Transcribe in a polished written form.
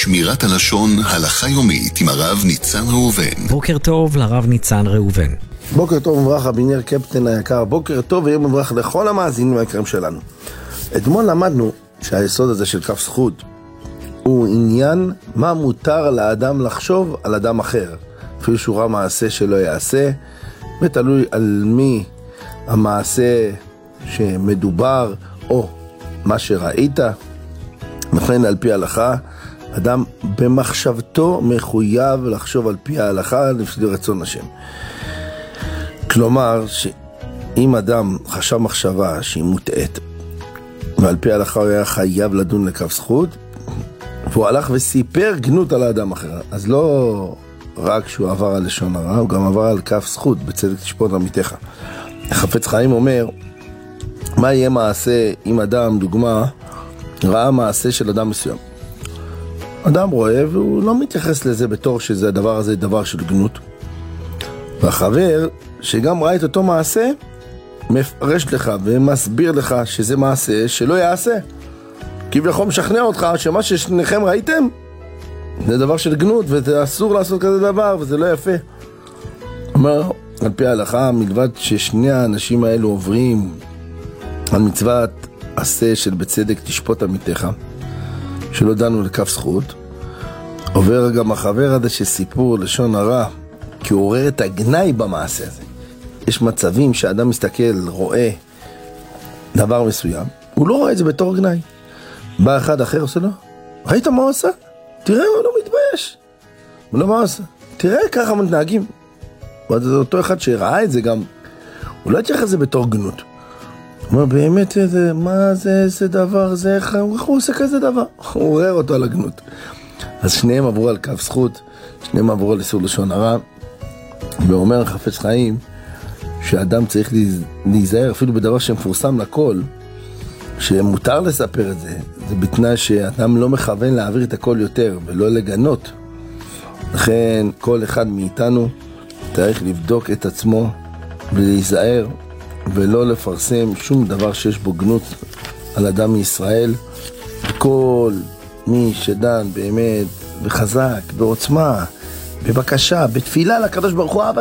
שמירת הלשון, הלכה יומית עם הרב ניצן ראובן. בוקר טוב לרב ניצן ראובן. בוקר טוב וברכה בניר קפטן היקר, בוקר טוב ויום וברכה לכל המאזינים היקרים שלנו. אתמול למדנו שהיסוד הזה של כף זכות הוא עניין מה מותר לאדם לחשוב על אדם אחר, אפילו שהוא ראה מעשה שלא יעשה, ותלוי על מי המעשה שמדובר או מה שראית. לכן על פי ההלכה אדם במחשבתו מחויב לחשוב על פי ההלכה לפי רצון השם. כלומר שאם אדם חשב מחשבה שהיא מוטעת ועל פי ההלכה הוא היה חייב לדון לכף זכות, והוא הלך וסיפר גנות על האדם אחר, אז לא רק שהוא עבר על לשון הרע, הוא גם עבר על כף זכות, בצדק תשפוט עמיתך. חפץ חיים אומר, מה יהיה מעשה אם אדם, דוגמה, ראה מעשה של אדם מסוים. אדם רואה והוא לא מתייחס לזה בתור שזה הדבר הזה דבר של גנות. והחבר שגם ראה את אותו מעשה, מפרש לך ומסביר לך שזה מעשה שלא יעשה. כביכול משכנע אותך שמה ששניכם ראיתם זה דבר של גנות וזה אסור לעשות כזה דבר וזה לא יפה. אומר, על פי ההלכה, מלבד ששני האנשים האלו עוברים על מצוות עשה של בצדק תשפוט עמיתך, שלא דנו לכף זכות, עובר גם החבר הזה שסיפור לשון הרע, כי הוא עורר את הגנאי במעשה הזה. יש מצבים שאדם מסתכל, רואה דבר מסוים, הוא לא רואה את זה בתור גנאי. בא אחד אחר עושה לו, ראית מה הוא עושה? תראה, הוא לא מתבייש. הוא לא מה עושה? תראה, ככה מתנהגים. אותו אחד שראה את זה גם, הוא לא יתייחס את זה בתור גנות. הוא אומר, באמת, מה זה, איזה דבר, זה, איך הוא עושה כזה דבר? הוא עורר אותו על הגנות. אז שניהם עברו על כף זכות, שניהם עברו על איסור לשון הרע, ואומר חפץ חיים, שאדם צריך להיזהר, אפילו בדבר שמפורסם לכל, שמותר לספר את זה, זה בתנאי שאדם לא מכוון להעביר את הכל יותר, ולא לגנות. לכן, כל אחד מאיתנו צריך לבדוק את עצמו, ולהיזהר, ולא לפרסם שום דבר שיש בו גנות על אדם מישראל. וכל מי שדן באמת, וחזק, בעוצמה, בבקשה, בתפילה לקדוש ברוך הוא,